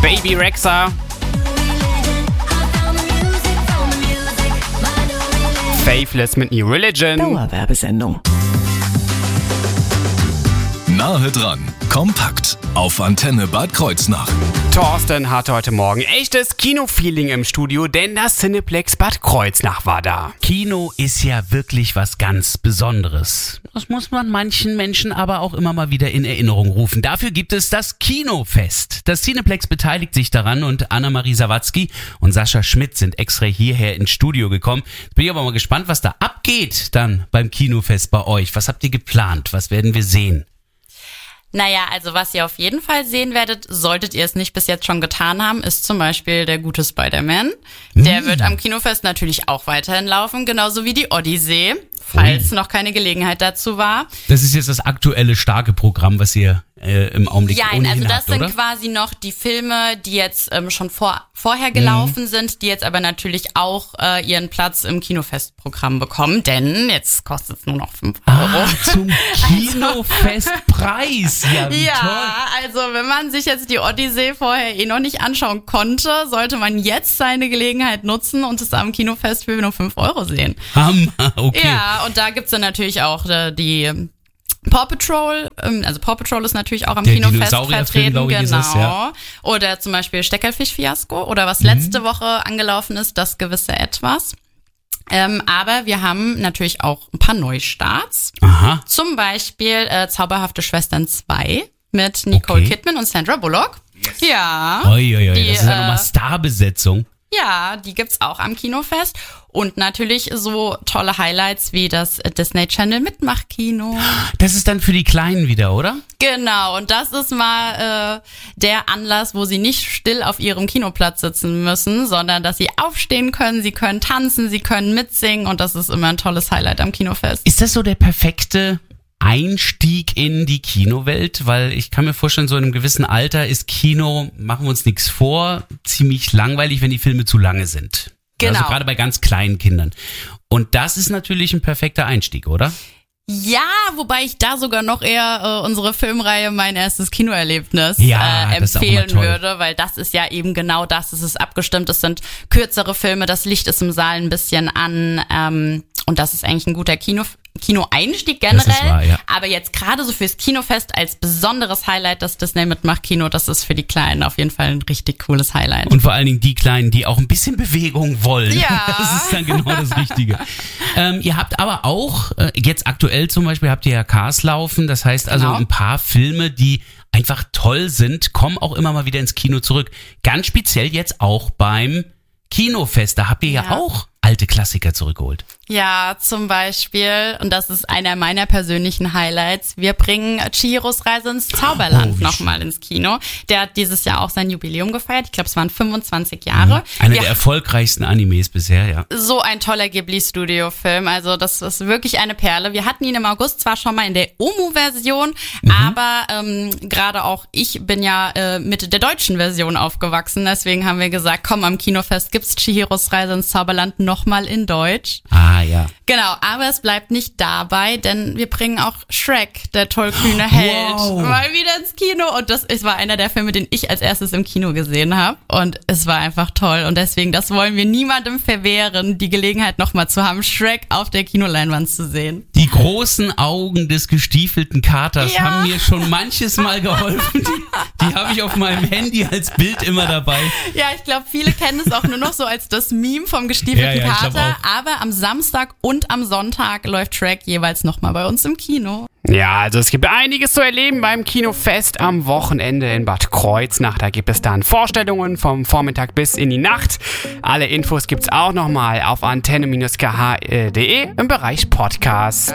Baby Rexha. Faithless mit New Religion. Dauerwerbesendung. Nahe dran, kompakt auf Antenne Bad Kreuznach. Thorsten hatte heute Morgen echtes Kino-Feeling im Studio, denn das Cineplex Bad Kreuznach war da. Kino ist ja wirklich was ganz Besonderes. Das muss man manchen Menschen aber auch immer mal wieder in Erinnerung rufen. Dafür gibt es das Kinofest. Das Cineplex beteiligt sich daran und Anna-Marie Sawatzki und Sascha Schmidt sind extra hierher ins Studio gekommen. Jetzt bin ich aber mal gespannt, was da abgeht dann beim Kinofest bei euch. Was habt ihr geplant? Was werden wir sehen? Naja, also was ihr auf jeden Fall sehen werdet, solltet ihr es nicht bis jetzt schon getan haben, ist zum Beispiel der gute Spider-Man. Der wird am Kinofest natürlich auch weiterhin laufen, genauso wie die Odyssee, falls noch keine Gelegenheit dazu war. Das ist jetzt das aktuelle starke Programm, was ihr im Augenblick ohnehin also das habt, sind oder? quasi noch die Filme, die jetzt schon vorher gelaufen sind, die jetzt aber natürlich auch ihren Platz im Kinofestprogramm bekommen, denn jetzt kostet es nur noch 5 Euro. Zum Kinofestpreis, ja, wie toll. Ja, also wenn man sich jetzt die Odyssee vorher noch nicht anschauen konnte, sollte man jetzt seine Gelegenheit nutzen und es am Kinofest für nur 5 Euro sehen. Hammer, okay. Ja, und da gibt's dann natürlich auch die Paw Patrol, also Paw Patrol ist natürlich auch am Der Kinofest Dinosaurierfilm, vertreten, glaube ich, genau. ist es, ja. Oder zum Beispiel Steckerfisch-Fiasko oder was letzte Woche angelaufen ist, das gewisse Etwas. Aber wir haben natürlich auch ein paar Neustarts. Aha. Zum Beispiel Zauberhafte Schwestern 2 mit Nicole Kidman und Sandra Bullock. Ja. Oi, das ist ja nochmal Starbesetzung. Ja, die gibt's auch am Kinofest. Und natürlich so tolle Highlights wie das Disney Channel Mitmachkino. Das ist dann für die Kleinen wieder, oder? Genau, und das ist mal der Anlass, wo sie nicht still auf ihrem Kinoplatz sitzen müssen, sondern dass sie aufstehen können, sie können tanzen, sie können mitsingen und das ist immer ein tolles Highlight am Kinofest. Ist das so der perfekte Einstieg in die Kinowelt? Weil ich kann mir vorstellen, so in einem gewissen Alter ist Kino, machen wir uns nichts vor, ziemlich langweilig, wenn die Filme zu lange sind. Genau. Also gerade bei ganz kleinen Kindern. Und das ist natürlich ein perfekter Einstieg, oder? Ja, wobei ich da sogar noch eher unsere Filmreihe Mein erstes Kinoerlebnis das empfehlen ist auch immer toll. würde, weil das ist ja eben genau das, es ist abgestimmt, es sind kürzere Filme, das Licht ist im Saal ein bisschen an und das ist eigentlich ein guter Kino-Einstieg generell, Das ist wahr, ja. aber jetzt gerade so fürs Kinofest als besonderes Highlight das Disney Mitmachkino, das ist für die Kleinen auf jeden Fall ein richtig cooles Highlight. Und vor allen Dingen die Kleinen, die auch ein bisschen Bewegung wollen. Ja. Das ist dann genau das Richtige. Ihr habt aber auch, jetzt aktuell zum Beispiel, habt ihr ja Cars laufen. Das heißt also Genau. ein paar Filme, die einfach toll sind, kommen auch immer mal wieder ins Kino zurück. Ganz speziell jetzt auch beim Kinofest. Da habt ihr ja auch alte Klassiker zurückgeholt. Ja, zum Beispiel, und das ist einer meiner persönlichen Highlights, wir bringen Chihiros Reise ins Zauberland nochmal ins Kino. Der hat dieses Jahr auch sein Jubiläum gefeiert. Ich glaube, es waren 25 Jahre. Einer der erfolgreichsten Animes bisher, ja. So ein toller Ghibli-Studio-Film. Also das ist wirklich eine Perle. Wir hatten ihn im August zwar schon mal in der Omu-Version, aber gerade auch ich bin ja mit der deutschen Version aufgewachsen. Deswegen haben wir gesagt, komm, am Kinofest gibt's Chihiros Reise ins Zauberland nochmal in Deutsch. Ah, ja. Genau, aber es bleibt nicht dabei, denn wir bringen auch Shrek, der tollkühne Held, mal wieder ins Kino. Und es war einer der Filme, den ich als erstes im Kino gesehen habe. Und es war einfach toll. Und deswegen, das wollen wir niemandem verwehren, die Gelegenheit nochmal zu haben, Shrek auf der Kinoleinwand zu sehen. Die großen Augen des gestiefelten Katers haben mir schon manches Mal geholfen. Die habe ich auf meinem Handy als Bild immer dabei. Ja, ich glaube, viele kennen es auch nur noch so als das Meme vom gestiefelten Ja, ich glaub Kater. auch. Aber am Samstag und am Sonntag läuft Shrek jeweils nochmal bei uns im Kino. Ja, also es gibt einiges zu erleben beim Kinofest am Wochenende in Bad Kreuznach. Da gibt es dann Vorstellungen vom Vormittag bis in die Nacht. Alle Infos gibt's auch nochmal auf antenne-kh.de im Bereich Podcast.